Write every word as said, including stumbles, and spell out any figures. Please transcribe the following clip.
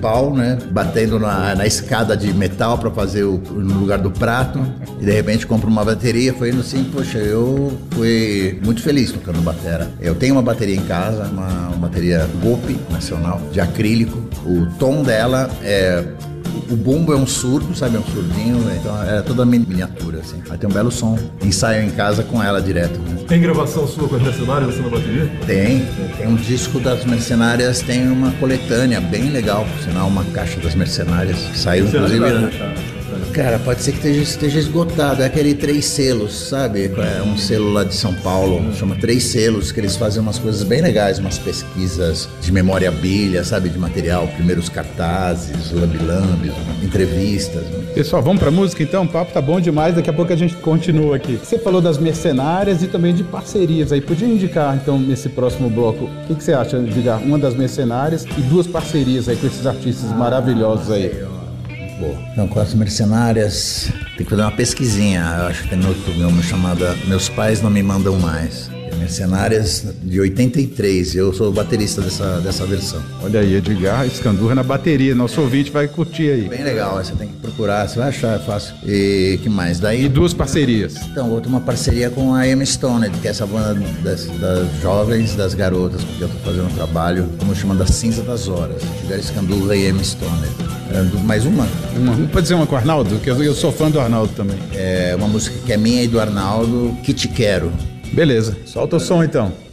pau, né? Batendo na, na escada de metal para fazer o, no lugar do prato. E de repente compro uma bateria. Foi indo assim, poxa, eu fui muito feliz tocando batera. Eu tenho uma bateria em casa, uma, uma bateria Gopi nacional, de acrílico. O tom dela é... O bumbo é um surdo, sabe? É um surdinho, né? Então é toda miniatura, assim. Aí tem um belo som. Ensaio em casa com ela direto, né? Tem gravação sua com as Mercenárias, você na bateria? Tem. Tem um disco das Mercenárias, tem uma coletânea bem legal, por sinal, uma caixa das Mercenárias. Saiu, Você inclusive... lembra, Né? né? Cara, pode ser que esteja, esteja esgotado. É aquele Três Selos, sabe? É um selo lá de São Paulo, chama Três Selos, que eles fazem umas coisas bem legais, umas pesquisas de memorabilia, sabe? De material, primeiros cartazes, lambi-lambis, entrevistas. Pessoal, vamos pra música então? O papo tá bom demais, daqui a pouco a gente continua aqui. Você falou das Mercenárias e também de parcerias aí. Podia indicar, então, nesse próximo bloco, o que, que você acha de indicar uma das Mercenárias e duas parcerias aí com esses artistas ah, maravilhosos aí? Boa. Então, com as Mercenárias, tem que fazer uma pesquisinha. Eu acho que tem no YouTube uma chamada Meus Pais Não Me Mandam Mais. Mercenárias de oitenta e três, eu sou o baterista dessa, dessa versão. Olha aí, Edgar Scandurra na bateria, nosso ouvinte vai curtir aí. Bem legal, você tem que procurar, você vai achar, é fácil. E que mais? Daí, e duas parcerias. Então, outra uma parceria com a Emma Stone, que é essa banda das, das jovens, das garotas, com que eu estou fazendo um trabalho, como chama, da Cinza das Horas. Edgar Scandurra e Emma Stone. É, mais uma? Uma. Pode dizer uma com o Arnaldo? Que eu, eu sou fã do Arnaldo também. É uma música que é minha e do Arnaldo, Que Te Quero. Beleza, solta o som então.